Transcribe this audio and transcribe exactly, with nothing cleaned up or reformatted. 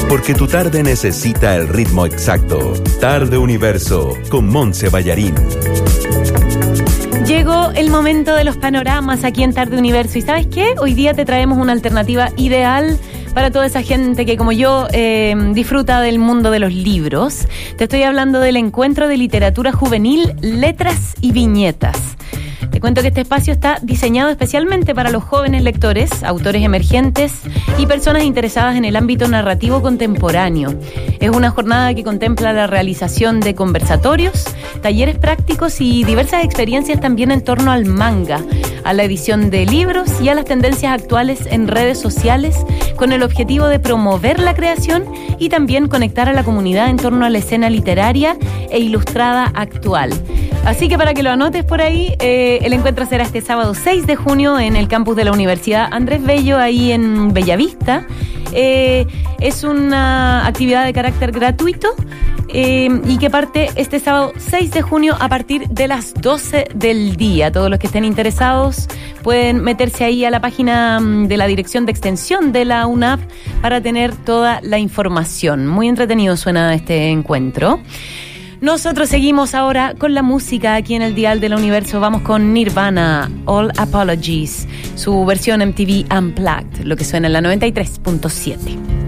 Porque tu tarde necesita el ritmo exacto. Tarde Universo, con Monse Ballarín. Llegó el momento de los panoramas aquí en Tarde Universo. ¿Y sabes qué? Hoy día te traemos una alternativa ideal para toda esa gente que, como yo, eh, disfruta del mundo de los libros. Te estoy hablando del encuentro de literatura juvenil, letras y viñetas. Te cuento que este espacio está diseñado especialmente para los jóvenes lectores, autores emergentes y personas interesadas en el ámbito narrativo contemporáneo. Es una jornada que contempla la realización de conversatorios, talleres prácticos y diversas experiencias también en torno al manga, a la edición de libros y a las tendencias actuales en redes sociales, con el objetivo de promover la creación y también conectar a la comunidad en torno a la escena literaria e ilustrada actual. Así que para que lo anotes por ahí, eh, el encuentro será este sábado seis de junio en el campus de la Universidad Andrés Bello, ahí en Bellavista. Eh, es una actividad de carácter gratuito eh, y que parte este sábado seis de junio a partir de las doce del día. Todos los que estén interesados pueden meterse ahí a la página de la Dirección de Extensión de la U N A P para tener toda la información. Muy entretenido suena este encuentro. Nosotros seguimos ahora con la música aquí en el Dial del Universo. Vamos con Nirvana, All Apologies, su versión M T V Unplugged, lo que suena en la noventa y tres punto siete.